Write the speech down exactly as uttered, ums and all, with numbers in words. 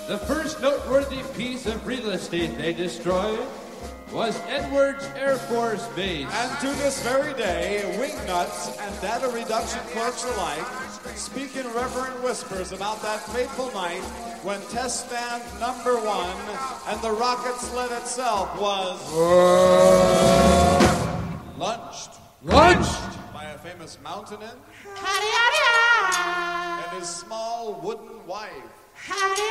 The first noteworthy piece of real estate they destroyed was Edwards Air Force Base. And to this very day, wingnuts and data reduction clerks alike speak in reverent whispers about that fateful night when test stand number one and the rocket sled itself was launched. Launched by a famous mountain Howdy, howdy, and his small wooden wife. howdy.